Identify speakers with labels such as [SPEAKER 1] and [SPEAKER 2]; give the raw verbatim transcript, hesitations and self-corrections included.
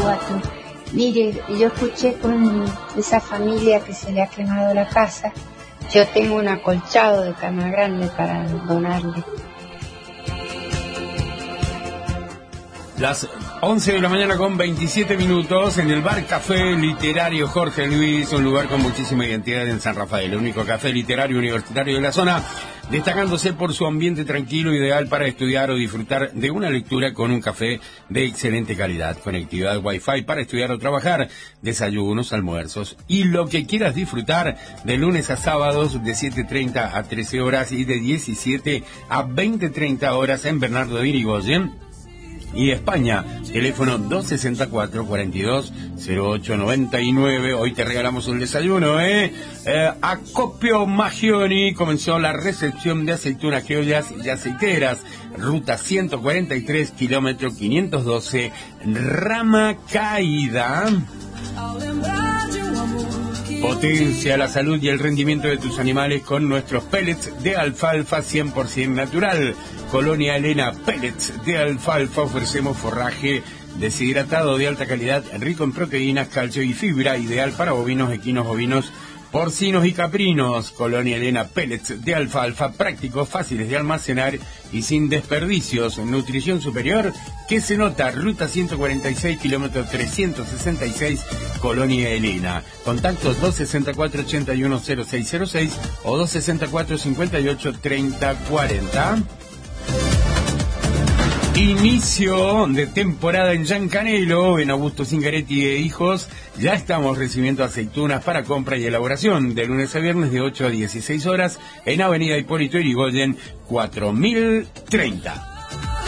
[SPEAKER 1] Iguazú. Mire, yo escuché con esa familia que se le ha quemado la casa. Yo tengo un acolchado de cama grande para donarle.
[SPEAKER 2] Las once de la mañana con veintisiete minutos en el Bar Café Literario Jorge Luis, un lugar con muchísima identidad en San Rafael, el único café literario universitario de la zona, destacándose por su ambiente tranquilo, ideal para estudiar o disfrutar de una lectura con un café de excelente calidad, conectividad Wi-Fi para estudiar o trabajar, desayunos, almuerzos y lo que quieras disfrutar de lunes a sábados de siete treinta a trece horas y de diecisiete a veinte treinta horas en Bernardo de Irigoyen. Y España, teléfono dos sesenta y cuatro, cuarenta y dos, cero ocho noventa y nueve. Hoy te regalamos un desayuno, ¿eh? eh Acopio Magioni comenzó la recepción de aceitunas criollas y aceiteras. Ruta ciento cuarenta y tres, kilómetro quinientos doce, Rama Caída. Potencia la salud y el rendimiento de tus animales con nuestros pellets de alfalfa cien por ciento natural. Colonia Elena Pellets de alfalfa. Ofrecemos forraje deshidratado de alta calidad, rico en proteínas, calcio y fibra, ideal para bovinos, equinos, ovinos, porcinos y caprinos. Colonia Elena Pellets de alfalfa, prácticos, fáciles de almacenar y sin desperdicios. Nutrición superior que se nota. Ruta ciento cuarenta y seis, kilómetro trescientos sesenta y seis, Colonia Elena. Contactos dos sesenta y cuatro, ochenta y uno, cero seis cero seis o dos sesenta y cuatro, cincuenta y ocho, treinta cuarenta. Inicio de temporada en Giancanelo, en Augusto Zingaretti e Hijos. Ya estamos recibiendo aceitunas para compra y elaboración de lunes a viernes de ocho a dieciséis horas en Avenida Hipólito Yrigoyen cuatro mil treinta.